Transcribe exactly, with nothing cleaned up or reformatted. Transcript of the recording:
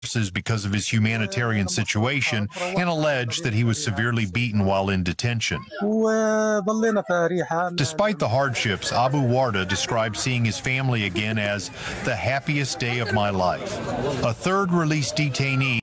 because of his humanitarian situation and alleged that he was severely beaten while in detention. Despite the hardships, Abu Warda described seeing his family again as the happiest day of my life. A third released detainee